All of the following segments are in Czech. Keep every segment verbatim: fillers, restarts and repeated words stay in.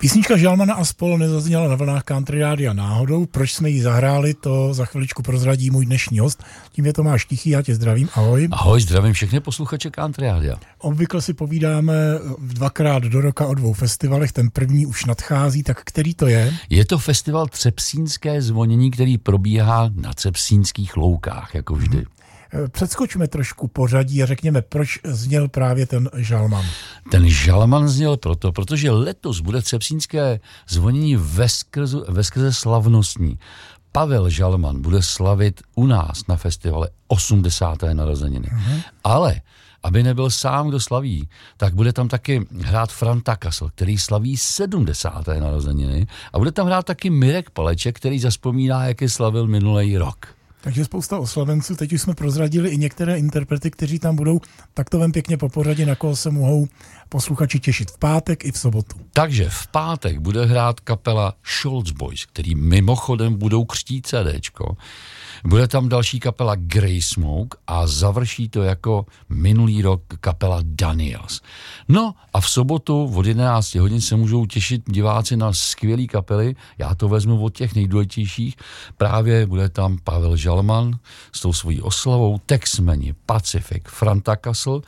Písnička Žalmana a spol nezazněla na vlnách Country Rádia náhodou. Proč jsme ji zahráli, to za chviličku prozradí můj dnešní host. Tím je Tomáš Tichý, já tě zdravím, ahoj. Ahoj, zdravím všechny posluchače Country Rádia. Obvykle si povídáme dvakrát do roka o dvou festivalech, ten první už nadchází, tak který to je? Je to festival Třepsínské zvonění, který probíhá na Třepsínských loukách, jako vždy. Hmm. Předskočme trošku pořadí a řekněme, proč zněl právě ten Žalman. Ten Žalman zněl proto, protože letos bude Třepsínské zvonění veskrze, veskrze slavnostní. Pavel Žalman bude slavit u nás na festivale osmdesáté narozeniny. Uh-huh. Ale aby nebyl sám, kdo slaví, tak bude tam taky hrát Franta Kasl, který slaví sedmdesáté narozeniny, a bude tam hrát taky Mirek Paleček, který zazpomíná, jak je slavil minulý rok. Takže spousta oslavenců, teď už jsme prozradili i některé interprety, kteří tam budou, tak to vem pěkně po pořadě, na koho se mohou posluchači těšit v pátek i v sobotu. Takže v pátek bude hrát kapela Scholz Boys, který mimochodem budou křtít CDčko. Bude tam další kapela Grey Smoke a završí to jako minulý rok kapela Daniels. No a v sobotu od jedenáct hodin se můžou těšit diváci na skvělý kapely. Já to vezmu od těch nejdůležitějších. Právě bude tam Pavel Žalman s tou svojí oslavou, Texmeni, Pacific, Franta Kasl,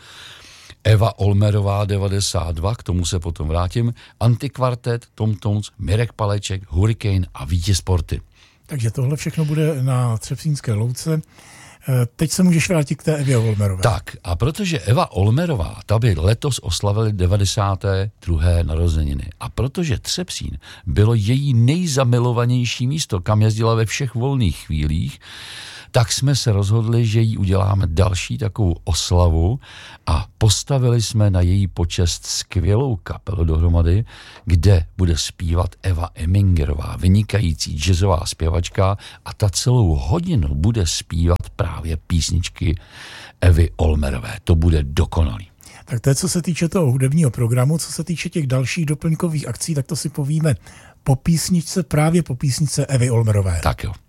Eva Olmerová devadesát dva, k tomu se potom vrátím, Antikvartet, Tom Tones, Mirek Paleček, Hurricane a Vítěz Sporty. Takže tohle všechno bude na Třepsínské louce. Teď se můžeš vrátit k té Evě Olmerové. Tak, a protože Eva Olmerová, ta by letos oslavili devadesáté druhé narozeniny. A protože Třepsín bylo její nejzamilovanější místo, kam jezdila ve všech volných chvílích, tak jsme se rozhodli, že jí uděláme další takovou oslavu a postavili jsme na její počest skvělou kapelu dohromady, kde bude zpívat Eva Emingerová, vynikající jazzová zpěvačka, a ta celou hodinu bude zpívat právě písničky Evy Olmerové. To bude dokonalý. Tak to je, co se týče toho hudebního programu. Co se týče těch dalších doplňkových akcí, tak to si povíme po písničce, právě po písničce Evy Olmerové. Tak jo.